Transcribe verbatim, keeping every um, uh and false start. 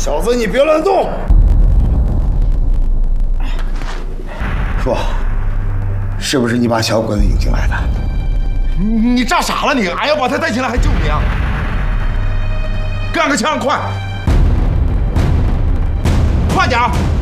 小子，你别乱动！说，是不是你把小鬼子引进来的？ 你你炸傻了你？俺要把他带进来还救你啊？干个枪，快！快点儿！